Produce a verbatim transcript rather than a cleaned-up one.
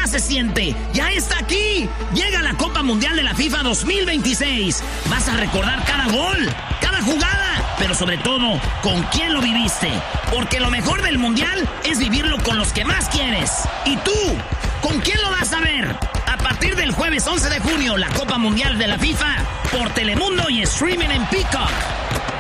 más se siente. ¡Ya está aquí! Llega la Copa Mundial de la FIFA dos mil veintiséis. Vas a recordar cada gol, cada jugada, pero sobre todo, con quién lo viviste. Porque lo mejor del Mundial es vivirlo con los que más quieres. ¿Y tú? ¿Con quién lo vas a ver? A partir del jueves once de junio, la Copa Mundial de la FIFA por Telemundo y streaming en Peacock.